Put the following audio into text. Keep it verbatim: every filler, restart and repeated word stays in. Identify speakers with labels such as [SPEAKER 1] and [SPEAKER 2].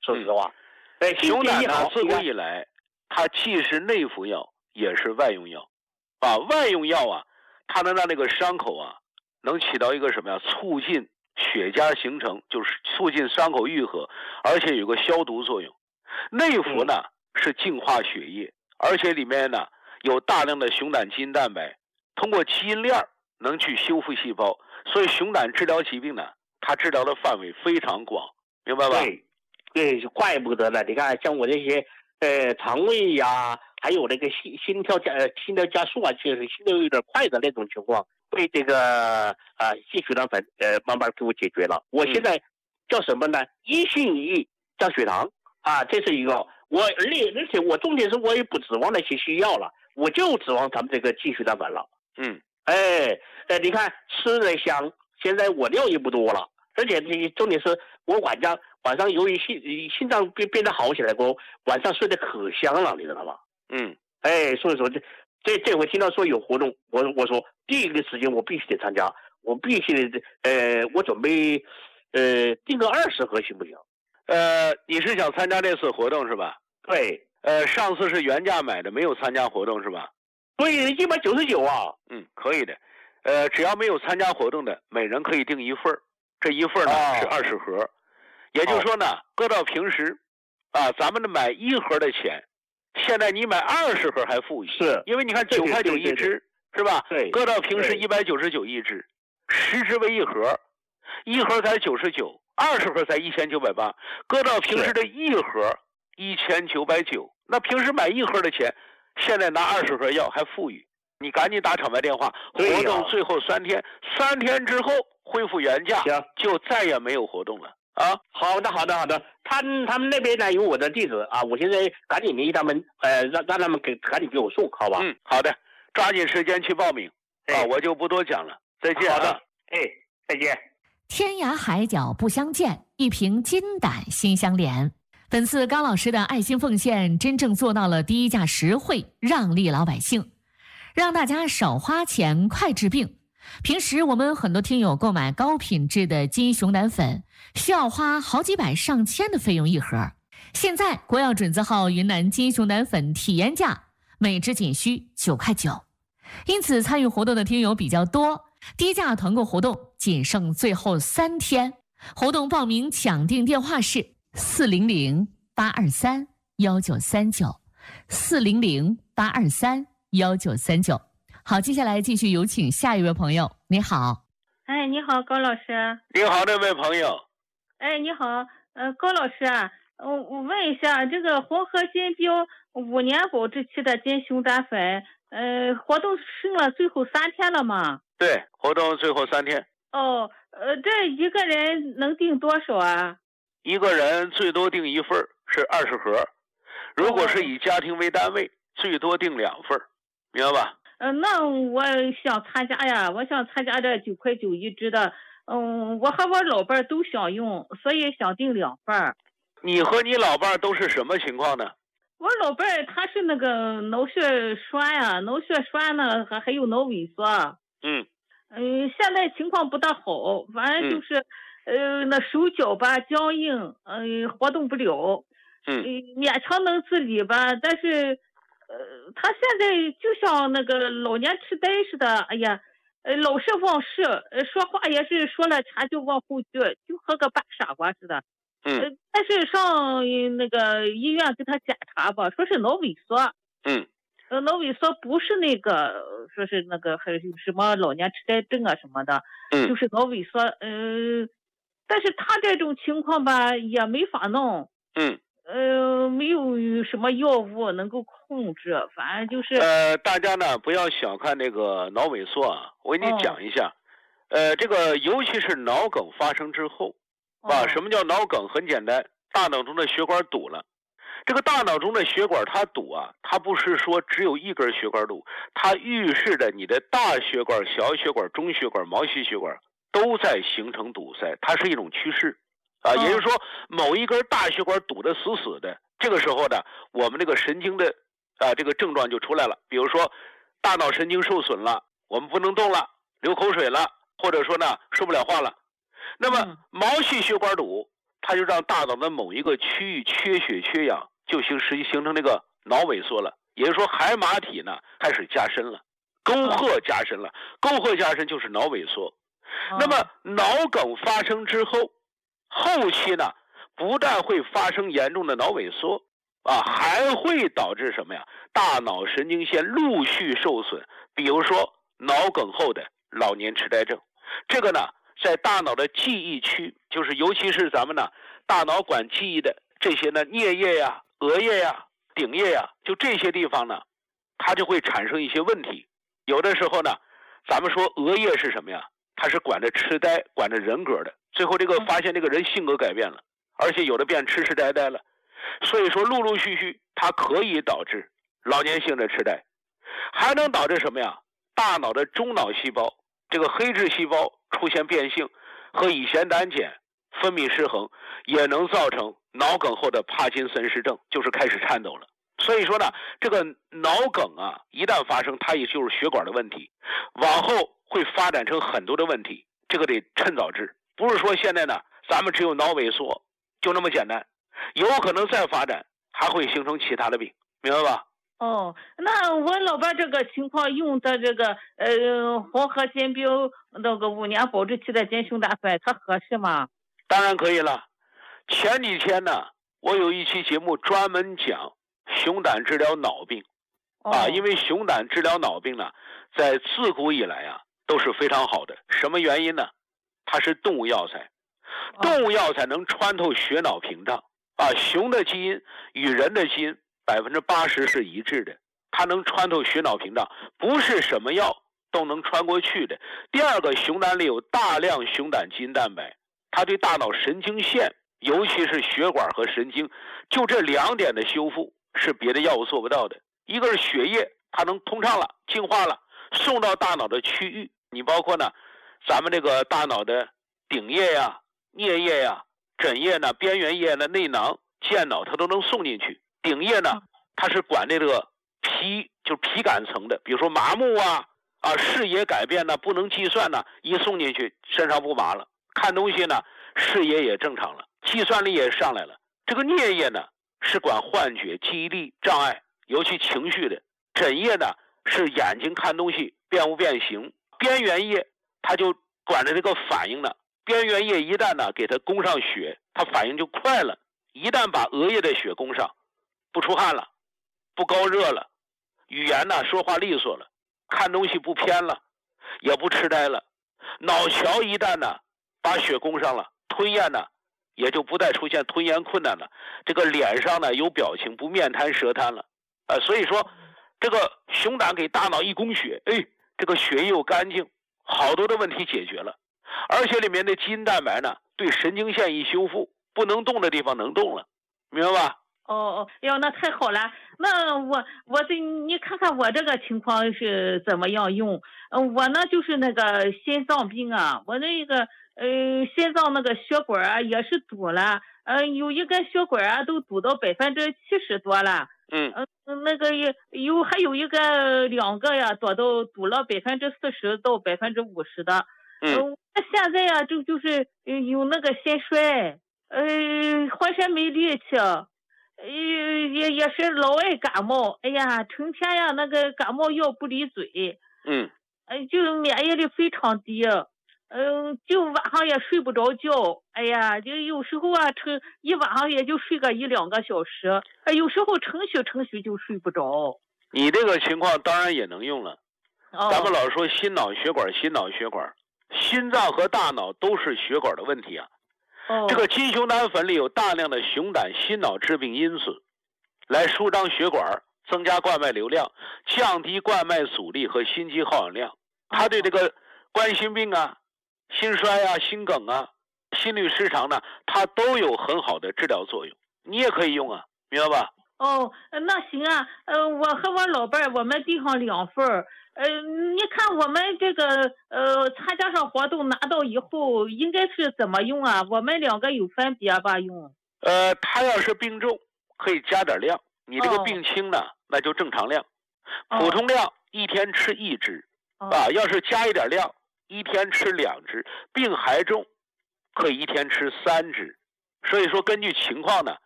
[SPEAKER 1] 说实话。哎、
[SPEAKER 2] 嗯，熊胆呢，自古以来，它既是内服药，也是外用药。啊，外用药啊，它能让那个伤口啊，能起到一个什么呀？促进血痂形成，就是促进伤口愈合，而且有个消毒作用。内服呢、嗯、是净化血液，而且里面呢有大量的熊胆基因蛋白，通过基因链能去修复细胞，所以熊胆治疗疾病呢，它治疗的范围非常广，明白吧？
[SPEAKER 1] 对，对，怪不得呢。你看，像我这些呃肠胃呀，还有那个心心跳加呃心跳加速啊，就是心跳有点快的那种情况，被这个啊低血糖粉呃慢慢给我解决了。我现在叫什么呢？一心一意降血糖啊，这是一个。我而且而且我重点是我也不指望那些西药了，我就指望咱们这个低血糖粉了。
[SPEAKER 2] 嗯，
[SPEAKER 1] 哎哎，你看吃的香，现在我尿也不多了，而且这重点是我晚上晚上由于心心脏变变得好起来过后，晚上睡得可香了，你知道吗？
[SPEAKER 2] 嗯，
[SPEAKER 1] 哎，所以说这这这回听到说有活动，我我说第一个时间我必须得参加，我必须得呃，我准备呃订个二十盒行不行？
[SPEAKER 2] 呃，你是想参加这次活动是吧？
[SPEAKER 1] 对，
[SPEAKER 2] 呃，上次是原价买的，没有参加活动是吧？
[SPEAKER 1] 对，一百九十九啊。
[SPEAKER 2] 嗯，可以的。呃，只要没有参加活动的，每人可以订一份儿，这一份呢、哦、是二十盒，也就是说呢，哦、搁到平时，啊，咱们的买一盒的钱，现在你买二十盒还富裕，
[SPEAKER 1] 是
[SPEAKER 2] 因为你看九块九一支，是吧？
[SPEAKER 1] 对，
[SPEAKER 2] 搁到平时一百九十九一支，十支为一盒，一盒才九十九，二十盒才一千九百八，搁到平时的一盒一千九百九，那平时买一盒的钱，现在拿二十盒药还富裕。你赶紧打场外电话，活动最后三天，三天之后恢复原价，就再也没有活动了啊！
[SPEAKER 1] 好的，好的，好的。他他们那边呢有我的地址啊，我现在赶紧联系他们，呃，让让他们给赶紧给我送，好吧？
[SPEAKER 2] 嗯，好的，抓紧时间去报名、哎、啊！我就不多讲了，再见、啊。
[SPEAKER 1] 好的，哎，再见。
[SPEAKER 3] 天涯海角不相见，一瓶金胆心相连。本次高老师的爱心奉献，真正做到了低价实惠，让利老百姓。让大家少花钱快治病。平时我们很多听友购买高品质的金熊胆粉，需要花好几百上千的费用一盒。现在国药准字号云南金熊胆粉体验价每支仅需九块九，因此参与活动的听友比较多，低价团购活动仅剩最后三天。活动报名抢订电话是四零零八二三幺九三九四零零八二三幺九三九。好，接下来继续有请下一位朋友。你好。
[SPEAKER 4] 哎，你好，高老师。
[SPEAKER 2] 你好，这位朋友。
[SPEAKER 4] 哎，你好，呃，高老师啊，我我问一下，这个红河金标五年保质期的金熊胆粉，呃，活动剩了最后三天了吗？
[SPEAKER 2] 对，活动最后三天。
[SPEAKER 4] 哦，呃，这一个人能订多少啊？
[SPEAKER 2] 一个人最多订一份，是二十盒。如果是以家庭为单位，哦、最多订两份，明白吧？
[SPEAKER 4] 嗯、呃，那我想参加呀，我想参加这九块九一支的。嗯，我和我老伴都想用，所以想订两份。
[SPEAKER 2] 你和你老伴都是什么情况呢？
[SPEAKER 4] 我老伴他是那个脑血栓呀，脑血栓呢还还有脑萎缩。
[SPEAKER 2] 嗯
[SPEAKER 4] 嗯、呃，现在情况不大好，反正就是，嗯、呃，那手脚吧僵硬，嗯、呃，活动不了。
[SPEAKER 2] 嗯，
[SPEAKER 4] 呃、勉强能自理吧，但是，呃，他现在就像那个老年痴呆似的，哎呀。呃，老是忘事，呃，说话也是说了前就往后句，就和个大傻瓜似的。
[SPEAKER 2] 嗯、
[SPEAKER 4] 呃，但是上那个医院给他检查吧，说是脑萎缩。
[SPEAKER 2] 嗯。
[SPEAKER 4] 呃，脑萎缩不是那个，说是那个还有什么老年痴呆症啊什么的。
[SPEAKER 2] 嗯。
[SPEAKER 4] 就是脑萎缩，呃，但是他这种情况吧也没法弄。
[SPEAKER 2] 嗯。
[SPEAKER 4] 呃，没有什么药物能够控制，反正就是
[SPEAKER 2] 呃，大家呢不要小看那个脑萎缩啊，我给你讲一下，哦、呃，这个尤其是脑梗发生之后，啊，
[SPEAKER 4] 哦、
[SPEAKER 2] 什么叫脑梗？很简单，大脑中的血管堵了。这个大脑中的血管它堵啊，它不是说只有一根血管堵，它预示着你的大血管、小血管、中血管、毛细血管都在形成堵塞，它是一种趋势。啊，也就是说，某一根大血管堵得死死的，这个时候呢，我们这个神经的啊这个症状就出来了。比如说，大脑神经受损了，我们不能动了，流口水了，或者说呢说不了话了。那么毛细血管堵， 它就让大脑的某一个区域缺血缺氧，就形实际形成那个脑萎缩了。也就是说，海马体呢开始加深了，沟壑加深了，沟壑加深就是脑萎缩。那么脑梗发生之后，后期呢不但会发生严重的脑萎缩啊，还会导致什么呀？大脑神经线陆续受损，比如说脑梗后的老年痴呆症。这个呢，在大脑的记忆区，就是尤其是咱们呢大脑管记忆的这些呢颞叶呀、额叶呀、顶叶呀，就这些地方呢，它就会产生一些问题。有的时候呢，咱们说额叶是什么呀？它是管着痴呆、管着人格的。最后这个发现这个人性格改变了，而且有的变痴痴呆呆了。所以说，陆陆续续它可以导致老年性的痴呆，还能导致什么呀？大脑的中脑细胞这个黑质细胞出现变性，和乙酰胆碱分泌失衡，也能造成脑梗后的帕金森氏症，就是开始颤抖了。所以说呢，这个脑梗啊，一旦发生，它也就是血管的问题，往后会发展成很多的问题，这个得趁早治。不是说现在呢，咱们只有脑萎缩就那么简单，有可能再发展，还会形成其他的病，明白吧？
[SPEAKER 4] 哦，那我老伴这个情况用的这个呃黄河仙标那个五年保质期的金熊胆粉，它合适吗？
[SPEAKER 2] 当然可以了。前几天呢，我有一期节目专门讲熊胆治疗脑病，
[SPEAKER 4] 哦、
[SPEAKER 2] 啊，因为熊胆治疗脑病呢，在自古以来啊都是非常好的。什么原因呢？它是动物药材，动物药材能穿透血脑屏障啊，熊的基因与人的基因百分之八十是一致的，它能穿透血脑屏障，不是什么药都能穿过去的。第二个，熊胆里有大量熊胆基因蛋白，它对大脑神经线，尤其是血管和神经，就这两点的修复是别的药物做不到的。一个是血液，它能通畅了、净化了，送到大脑的区域，你包括呢，咱们这个大脑的顶叶呀、颞叶呀、枕叶呢、边缘叶呢、内囊、间脑，它都能送进去。顶叶呢，它是管这个皮，就是皮感层的，比如说麻木啊、啊视野改变呢、不能计算呢，一送进去身上不麻了，看东西呢视野也正常了，计算力也上来了。这个颞叶呢是管幻觉、记忆力障碍，尤其情绪的。枕叶呢是眼睛看东西变不变形。边缘叶它就管着这个反应呢，边缘叶一旦呢给它供上血，它反应就快了。一旦把额叶的血供上，不出汗了，不高热了，语言呢说话利索了，看东西不偏了，也不痴呆了。脑桥一旦呢把血供上了，吞咽呢也就不再出现吞咽困难了，这个脸上呢有表情，不面瘫舌瘫了。呃，所以说这个熊胆给大脑一供血，哎，这个血液又干净，好多的问题解决了。而且里面的基因蛋白呢对神经线一修复，不能动的地方能动了，明白吧？
[SPEAKER 4] 哦哦，哟，那太好了。那我我这你看看我这个情况是怎么样用？嗯，我呢就是那个心脏病啊，我那个呃心脏那个血管啊也是堵了，呃有一根血管啊都堵到百分之七十多了。
[SPEAKER 2] 嗯，
[SPEAKER 4] 呃那个也有还有一个两个呀，堵到堵了百分之四十到百分之五十的。
[SPEAKER 2] 嗯，
[SPEAKER 4] 呃，现在呀就就是有那个心衰，呃浑身没力气。呃，也也是老爱感冒，哎呀，成天呀那个感冒药不离嘴，
[SPEAKER 2] 嗯，
[SPEAKER 4] 呃，就免疫力非常低，嗯、呃，就晚上也睡不着觉，哎呀，就有时候啊，成一晚上也就睡个一两个小时，呃，有时候程序程序就睡不着。
[SPEAKER 2] 你这个情况当然也能用了。
[SPEAKER 4] 哦、
[SPEAKER 2] 咱们老说心脑血管，心脑血管，心脏和大脑都是血管的问题啊。
[SPEAKER 4] 哦、
[SPEAKER 2] 这个金熊胆粉里有大量的熊胆心脑致病因子，来舒张血管，增加灌脉流量，降低灌脉阻力和心肌耗氧量。它对这个冠心病啊、心衰啊、心梗啊、心律失常呢，它都有很好的治疗作用。你也可以用啊，明白吧？
[SPEAKER 4] 哦，那行啊，呃，我和我老伴儿我们订上两份儿。呃，你看我们这个呃参加上活动拿到以后应该是怎么用啊？我们两个有分别吧用？
[SPEAKER 2] 呃，他要是病重可以加点量，你这个
[SPEAKER 4] 哦、
[SPEAKER 2] 病轻呢，那就正常量，
[SPEAKER 4] 哦、
[SPEAKER 2] 普通量一天吃一支、
[SPEAKER 4] 哦、
[SPEAKER 2] 啊，要是加一点量，一天吃两支。病还重，可以一天吃三支， 所以说根据情况呢，